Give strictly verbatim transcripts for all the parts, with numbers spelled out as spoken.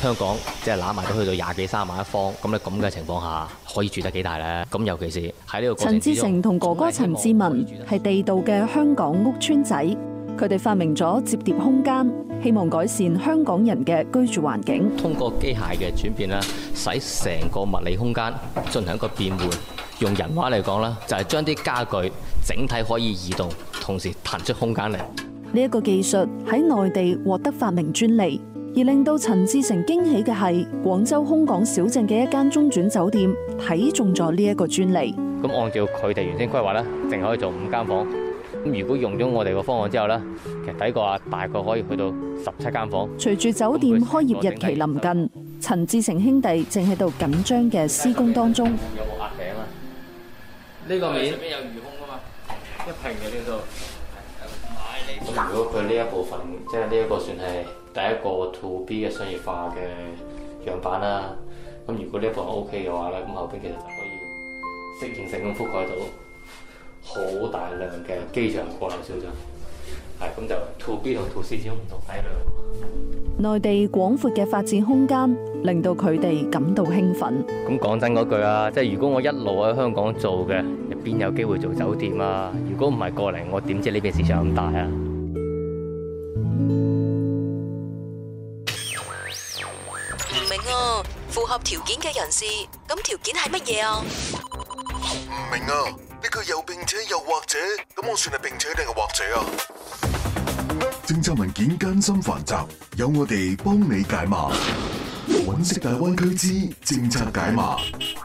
香港即係攬埋都去到廿幾三萬一方，咁你咁嘅情況下，可以住得幾大呢？咁尤其是喺呢個過程之中， 陳志成同哥哥陳志文係地道嘅香港屋邨仔，佢哋發明咗摺疊空間，希望改善香港人嘅居住環境。 通過機械嘅轉變啦，使成個物理空間進行一個變換。用人話嚟講啦，就係將啲家具整體可以移動，同時騰出空間嚟。 呢一個技術喺內地獲得發明專利，而令到陳志成驚喜嘅係，廣州空港小鎮嘅一間中轉酒店睇中咗呢一個專利。 咁按照佢哋原先規劃咧，淨可以做五間房。咁如果用咗我哋個方案之後咧，其實抵過啊，大概可以去到十七間房。 隨住酒店開業日期臨近，陳志成兄弟正喺度緊張嘅施工當中。 有冇壓頂啊？呢個面上面有餘空啊嘛，一平嘅呢度。咁如果佢呢一部分，即係呢一個算係第一個 to B 嘅商業化嘅樣板啦。咁如果呢一部分 OK 嘅話咧，咁後邊其實就可以適應性咁覆蓋到好大量嘅機場過流小鎮。係咁就 to B 同 to C 之中唔同體量。 內地廣闊嘅發展空間令到佢哋感到興奮。 咁講真嗰句啊，即係如果我一路喺香港做嘅，邊有機會做酒店啊？如果唔係過嚟，我點知呢邊市場咁大啊？ 唔明啊，符合條件嘅人士，咁條件係乜嘢啊？ 唔明啊，呢句又並且又或者，咁我算係並且定係或者啊？政策文件艱深繁雜，有我哋幫你解碼。揾食大灣區之政策解碼。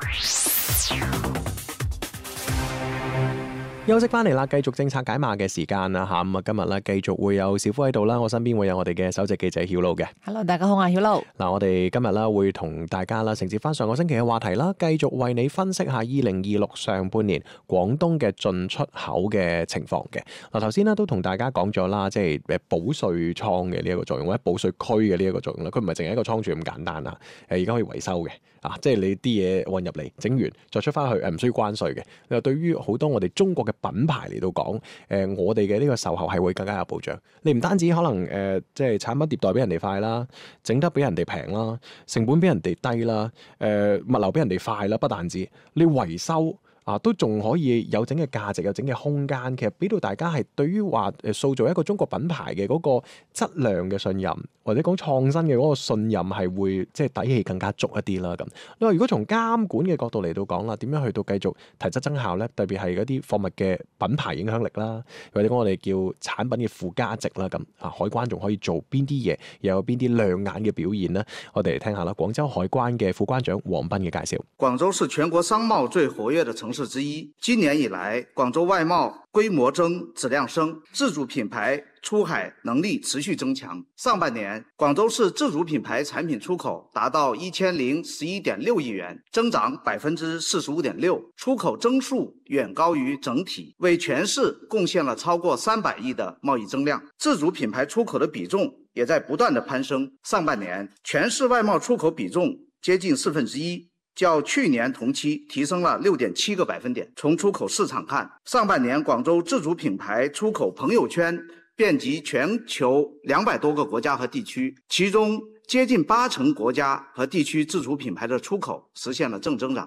休息翻嚟啦，繼續政策解碼嘅時間啦嚇。咁啊，今日咧繼續會有小夫喺度啦，我身邊會有我哋嘅首席記者曉露嘅。 Hello， 大家好啊，曉露。 嗱，我哋今日啦會同大家啦承接翻上個星期嘅話題啦，繼續為你分析下二零二六上半年廣東嘅進出口嘅情況嘅。嗱，頭先咧都同大家講咗啦，即係誒保稅倉嘅呢一個作用，或者保稅區嘅呢一個作用啦。佢唔係淨係一個倉儲咁簡單啊。誒，而家可以維修嘅啊，即係你啲嘢運入嚟整完再出翻去，誒唔需要關稅嘅。你話對於好多我哋中國嘅品牌嚟到講，誒、呃、我哋嘅呢個售後係會更加有保障。你唔單止可能誒、呃，即係產品迭代俾人哋快啦，整得俾人哋平啦，成本俾人哋低啦，誒、呃、物流俾人哋快啦，不但止，你維修啊都仲可以有整嘅價值，有整嘅空間。其實俾到大家係對於話誒塑造一個中國品牌嘅嗰個質量嘅信任，或者講創新嘅嗰個信任係會即係底氣更加足一啲啦。咁你話如果從監管嘅角度嚟到講啦，點樣去到繼續提質增效咧？特別係嗰啲貨物嘅品牌影響力啦，或者講我哋叫產品嘅附加值啦，咁啊海關仲可以做邊啲嘢，又有邊啲亮眼嘅表現呢？我哋嚟聽下啦，廣州海關嘅副關長黃斌嘅介紹。 廣州是全國商貿最活躍的城市之一，今年以來，廣州外貿規模增、質量升，自主品牌出海能力持續增強。上半年，廣州市自主品牌產品出口達到一千零十一點六億元，增長百分之四十五點六，出口增速遠高於整體，為全市貢獻了超過三百億的貿易增量。自主品牌出口的比重也在不斷的攀升。上半年，全市外貿出口比重接近四分之一。較去年同期提升了六點七個百分點。從出口市場看，上半年廣州自主品牌出口朋友圈遍及全球兩百多個國家和地區，其中接近八成國家和地區自主品牌的出口實現了正增長。